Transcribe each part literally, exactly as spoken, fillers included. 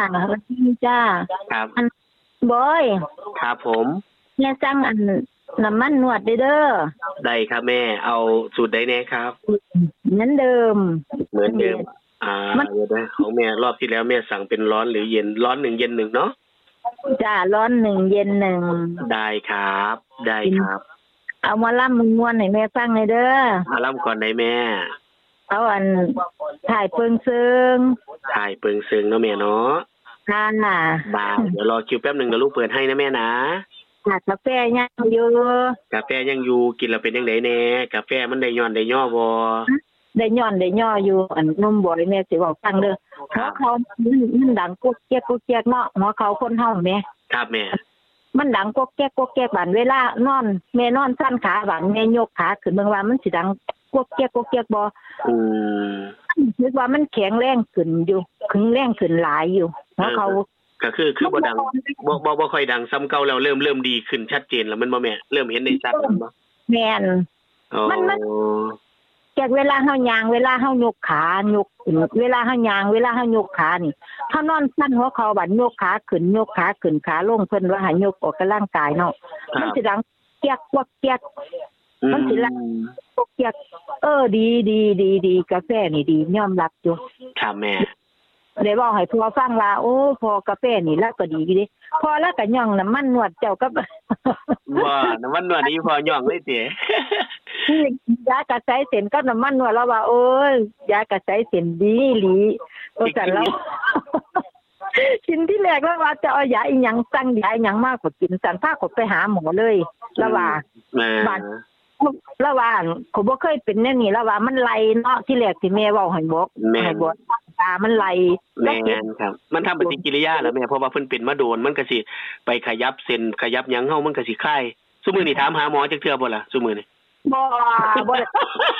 สวัสดีจ้าครับอันบอยครับผมแม่สั่งอันน้ำมันนวดเด้อเด้อได้ครับแม่เอาสูตรใดแน่ครับเหมือนเดิมเหมือนเดิมอ่าเดี๋ยวนะของแม่รอบที่แล้วแม่สั่งเป็นร้อนหรือเย็นร้อนหนึ่งเย็นหนึ่งเนาะจ้าร้อนหนึ่งเย็นหนึ่งได้ครับได้ครับเอามาล่ำมึงม่วนให้แม่ฟังเลยเด้อมาล่ำก่อนได้แม่เอาอันถ่ายเปิงซึงถ่ายเปิงซึงเนาะแม่เนาะค่ะได้เดี๋ยวรอคิวแป๊บหนึ่งเดี๋ยวลูกเปิดให้นะแม่นะกาแฟยังอยู่กาแฟยังอยู่กินแล้วเป็นยังไงแน่กาแฟมันได้ย้อนได้ย่อบ่ได้ย้อนได้ย่ออยู่อันนุ่มบ่อยแม่สิบอกฟังเด้อเพราะเขามันดังกุ๊กแก๊กกุ๊กแก๊กเนาะหัวเขาคนเฮาแม่ครับแม่มันดังก๊กแก๊กก๊กแก๊กบัดเวลานอนแม่นอนสั่นขาบัดแม่ยกขาขึ้นเบิ่งว่ามันสิดังก๊กแก๊กก๊กแก๊กบ่อืมนึกว่ามันแข็งแรงขึ้นอยู่ขึงแรงขึ้นหลายอยู่หัวเขาก็คือคือบ่ดังบ่บ่บ่ค่อยดังซ้ำเก่าแล้วเริ่มเริ่มดีขึ้นชัดเจนแล้วมันบ่แม่เริ่มเห็นได้ชัดแล้วบ่แม่นมันมันจากเวลาเฮาย่างเวลาเฮายกขายกเวลาเฮาย่างเวลาเฮายกขานี่เฮานอนสั่นหัวเขาบัดยกขาขึ้นยกขาขึ้นขาลงเพิ่นว่าให้ยกออกกำลังกายเนาะมันสิดังแก๊กวักแก๊กมันสิดังก๊กแก๊กเออดีดีดีดีกาแฟนี่ดียอมรับอยู่ครับแม่ได้บอกให้พ่อฟังว่าโอ้พอกาแฟนี่แล้วก็ดีอยู่ดิพอแล้วก็ย่องน้ำมันนวดเจ้าก็ว่าน้ำมันนวดนี่พอย่องเลยติยากระใสเส้นก็น้ำมันนวดแล้วว่าโอ้ยยากระใสเส้นดีหลีโอ้จันแล้วชิ้นที่แรกแล้วว่าจะเอายาอีหยังสั่งยาอีหยังมากกว่ากินสั่นพาก็ไปหาหมอเลยแล้วว่าบัดแล้วว่าก็บ่เคยเป็นแนวนี้แล้วว่ามันไหลเนาะที่แรกที่แม่เว้าให้บอกให้บอกตามันไหลแม่นครับมันทำปฏิกิริยาแล้วแม่เพราะว่าเพิ่นเป็นมาโดนมันก็สิไปขยับเส้นขยับหยังเฮามันก็สิคลายซุมื้อนี้ถามหาหมอจักเทื่อบ่ล่ะซุมื้อนี้บ่บ่ได้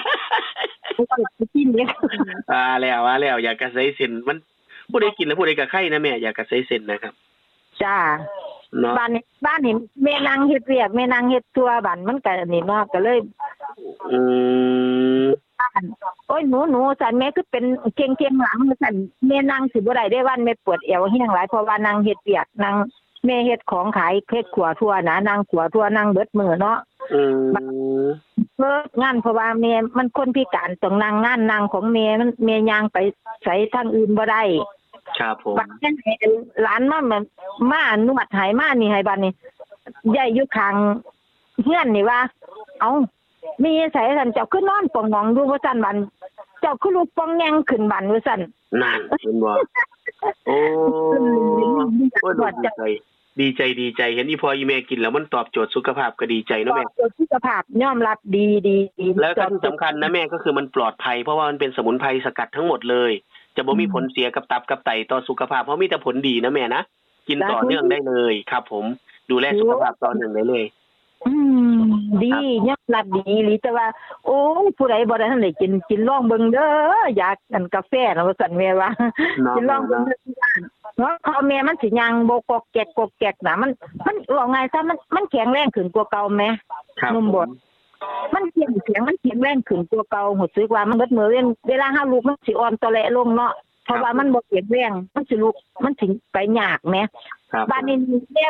กินเด้อ่าแล้วว่าแล้วอยากกระใสเส้นมันผู้ใดกินแล้วผู้ใดก็ไข้นะแม่อยากกระใสเส้นนะครับจ้าบ้านนี้บ้านเห็นแม่นางเฮ็ดเวียกแม่นางเฮ็ดตัวบ้านมันก็นี่เนาะก็เลยอืมโอ้ยหนูๆสั่นแม่คือเป็นเก่งๆหลังสั่นแม่นางสิบ่ได้ได้วันแม่ปวดเอวแฮงหลายเพราะว่านางเฮ็ดเวียกนางแม่เฮ็ดของขายเฮ็ดขัวทั่วนะนางขัวทั่วนางเบิดมื้อเนาะอืมเฮ็ดงานเพราะว่าแม่มันคนพิการต้องนั่งงานนางของแม่มันแม่ย่างไปไสทางอื่นบ่ได้ครับผมบัดนั้นหลานมาแบบมานวดให้มานี่ให้บัดนี้ยายอยู่ข้างเฮือนนี่ว่าเอ้ามีไสซั่นเจ้าคือนอนป่องหมองดูว่าซั่นบัดเจ้าคือลูกป่องแยงขึ้นบัดว่าซั่นนั่นเห็นบ่โอ้โอ้ดีใจดีใจดีใจเห็นอีพ่ออีแม่กินแล้วมันตอบโจทย์สุขภาพก็ดีใจเนาะแม่ตอบโจทย์สุขภาพยอมรับดีๆแล้วก็ที่สำคัญนะแม่ก็คือมันปลอดภัยเพราะว่ามันเป็นสมุนไพรสกัดทั้งหมดเลยจะบ่มีผลเสียกับตับกับไตต่อสุขภาพเพราะมีแต่ผลดีนะแม่นะกินต่อเนื่องได้เลยครับผมดูแลสุขภาพต่อเนื่องได้เลยอืมดียอมรับดีหรือแต่ว่าโอ้ผู้ใดบ่ได้ทันได้กินกินลองเบิ่งเด้ออยากอันกาแฟนะว่าซั่นแม่ว่ากินลองเบิ่งเด้อเนาะพอแม่มันสิยังบ่กอกแกกกอกแกกน่ะมันมันว่าไงซะมันมันแข็งแรงขึ้นกว่าเก่าแม่นุ่มบดมันเสียงเสียงมันแข็งแรงขึ้นกว่าเก่ารู้สึกว่ามันเบิดมื้อเวลาเฮาลุกมันสิอ่อนตอแหลลงเนาะเพราะว่ามันบ่แข็งแรงมันสิลุกมันสิไปยากแม่บ้านนี้แม่